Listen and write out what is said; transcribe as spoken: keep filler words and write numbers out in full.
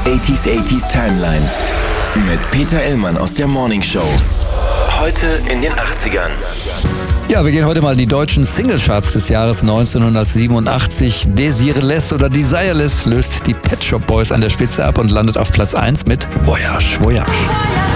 achtziger achtziger Timeline mit Peter Illmann aus der Morning Show. Heute in den achtzigern. Ja, wir gehen heute mal in die deutschen Singlecharts des Jahres neunzehnhundertsiebenundachtzig. Desireless oder Desireless löst die Pet Shop Boys an der Spitze ab und landet auf Platz eins mit Voyage, Voyage.